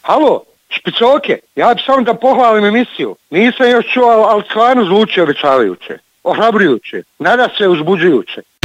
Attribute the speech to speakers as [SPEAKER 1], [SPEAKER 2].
[SPEAKER 1] Halo, špicoke, ja bi samo da pohvalim emisiju. Nisam još čuo, ali stvarno zvuči obećavajuće, ohrabrujuće, nada se uzbuđujuće.